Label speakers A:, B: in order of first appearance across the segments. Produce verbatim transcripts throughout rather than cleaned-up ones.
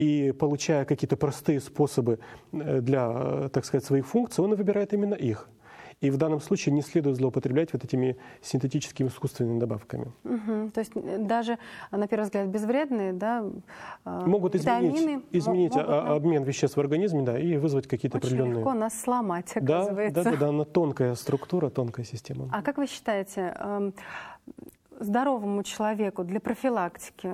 A: И получая какие-то простые способы для, так сказать, своих функций, он выбирает именно их. И в данном случае не следует злоупотреблять вот этими синтетическими искусственными добавками.
B: Угу. То есть даже, на первый взгляд, безвредные, да,
A: могут изменить, изменить могут, да? обмен веществ в организме, да, и вызвать какие-то определенные...
B: Очень легко нас сломать, оказывается.
A: Да, да, да, она тонкая структура, тонкая система.
B: А как вы считаете, здоровому человеку для профилактики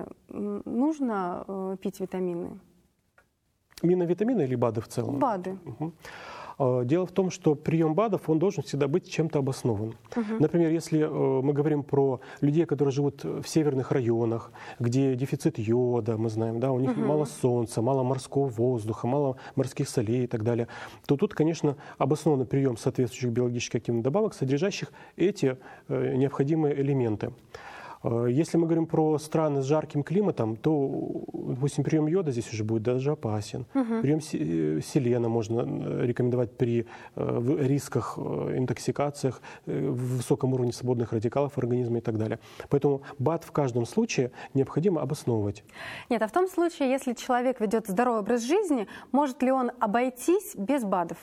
B: нужно пить витамины?
A: Именно витамины или БАДы в целом?
B: БАДы.
A: Угу. Дело в том, что прием БАДов, он должен всегда быть чем-то обоснован. Uh-huh. Например, если мы говорим про людей, которые живут в северных районах, где дефицит йода, мы знаем, да, у них uh-huh. мало солнца, мало морского воздуха, мало морских солей и так далее, то тут, конечно, обоснованный прием соответствующих биологически активных добавок, содержащих эти необходимые элементы. Если мы говорим про страны с жарким климатом, то, допустим, прием йода здесь уже будет даже опасен. Угу. Прием селена можно рекомендовать при рисках, интоксикациях, высоком уровне свободных радикалов в организме и так далее. Поэтому БАД в каждом случае необходимо обосновывать.
B: Нет, а в том случае, если человек ведет здоровый образ жизни, может ли он обойтись без БАДов?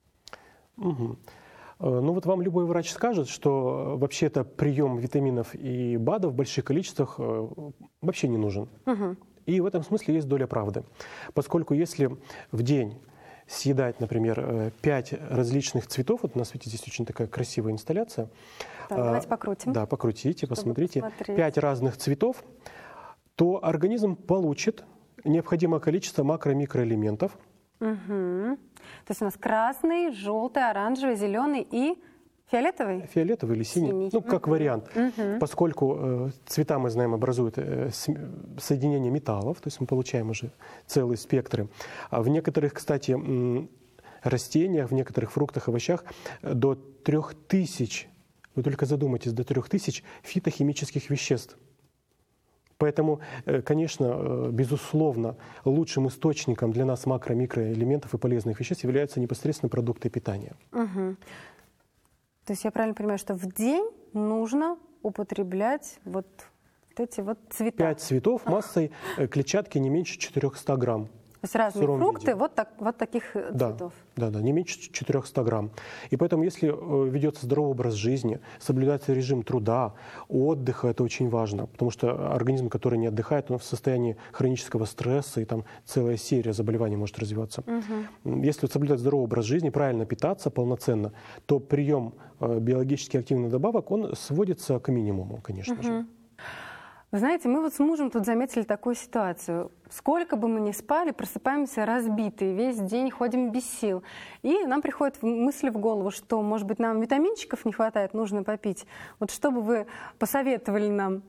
A: Угу. Ну вот вам любой врач скажет, что вообще-то прием витаминов и БАДов в больших количествах вообще не нужен. Угу. И в этом смысле есть доля правды. Поскольку если в день съедать, например, пять различных цветов, вот у нас, видите, здесь очень такая красивая инсталляция.
B: Так, давайте покрутим.
A: Да, покрутите, посмотрите. Пять разных цветов, то организм получит необходимое количество макро- и микроэлементов.
B: Угу. То есть у нас красный, желтый, оранжевый, зеленый и фиолетовый?
A: Фиолетовый или синий, синий. Ну, как uh-huh. вариант. Uh-huh. Поскольку э, цвета, мы знаем, образуют э, соединение металлов, то есть мы получаем уже целые спектры. А в некоторых, кстати, м, растениях, в некоторых фруктах, овощах до трех тысяч, вы только задумайтесь, до трех тысяч фитохимических веществ. Поэтому, конечно, безусловно, лучшим источником для нас макро- и микроэлементов и полезных веществ являются непосредственно продукты питания.
B: Угу. То есть я правильно понимаю, что в день нужно употреблять вот эти вот цвета?
A: Пять цветов массой клетчатки не меньше четырёхсот грамм.
B: То есть разные фрукты вот, так, вот таких
A: да,
B: цветов?
A: Да, да, не меньше четырёхсот грамм. И поэтому, если ведется здоровый образ жизни, соблюдается режим труда, отдыха, это очень важно, потому что организм, который не отдыхает, он в состоянии хронического стресса, и там целая серия заболеваний может развиваться. Угу. Если соблюдать здоровый образ жизни, правильно питаться полноценно, то прием биологически активных добавок, он сводится к минимуму, конечно угу. же.
B: Вы знаете, мы вот с мужем тут заметили такую ситуацию. Сколько бы мы ни спали, просыпаемся разбитые, весь день ходим без сил. И нам приходит мысль в голову, что, может быть, нам витаминчиков не хватает, нужно попить. Вот что бы вы посоветовали нам?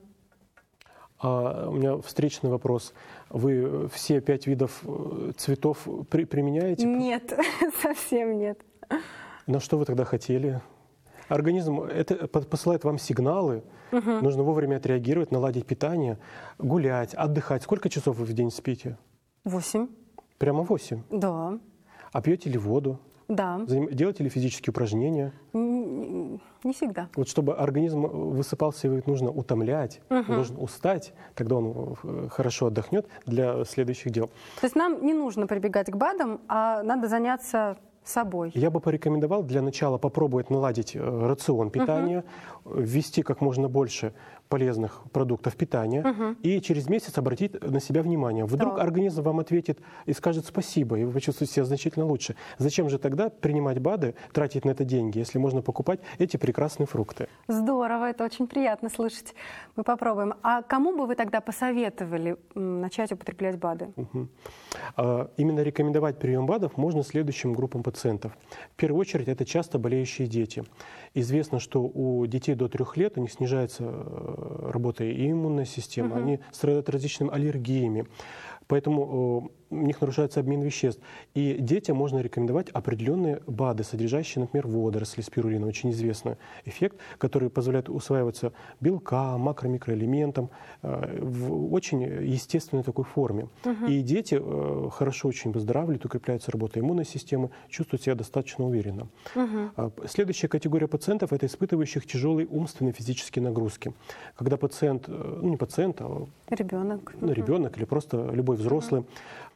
A: А у меня встречный вопрос. Вы все пять видов цветов при применяете?
B: Нет, совсем нет.
A: На что вы тогда хотели? Организм это посылает вам сигналы, угу. нужно вовремя отреагировать, наладить питание, гулять, отдыхать. Сколько часов вы в день спите?
B: Восемь.
A: Прямо восемь?
B: Да.
A: А пьете ли воду?
B: Да.
A: Делаете ли физические упражнения?
B: Не, не всегда.
A: Вот чтобы организм высыпался, его нужно утомлять, угу. он должен устать, тогда он хорошо отдохнет для следующих дел.
B: То есть нам не нужно прибегать к БАДам, а надо заняться собой.
A: Я бы порекомендовал для начала попробовать наладить рацион питания, uh-huh. ввести как можно больше полезных продуктов питания uh-huh. и через месяц обратить на себя внимание. Вдруг да. организм вам ответит и скажет спасибо, и вы почувствуете себя значительно лучше. Зачем же тогда принимать БАДы, тратить на это деньги, если можно покупать эти прекрасные фрукты?
B: Здорово, это очень приятно слышать. Мы попробуем. А кому бы вы тогда посоветовали начать употреблять БАДы?
A: Uh-huh. А, именно рекомендовать прием БАДов можно следующим группам пациентов. В первую очередь это часто болеющие дети. Известно, что у детей до трех лет у них снижается работа и иммунная система, угу. они страдают различными аллергиями, поэтому у них нарушается обмен веществ. И детям можно рекомендовать определенные БАДы, содержащие, например, водоросли, спирулина, очень известный эффект, который позволяет усваиваться белкам, макро- и микроэлементам в очень естественной такой форме. Угу. И дети хорошо очень выздоравливают, укрепляется работа иммунной системы, чувствуют себя достаточно уверенно. Угу. Следующая категория пациентов – это испытывающих тяжелые умственные физические нагрузки. Когда пациент, ну не пациент, а
B: ребенок,
A: ну, ребенок или просто любой взрослый,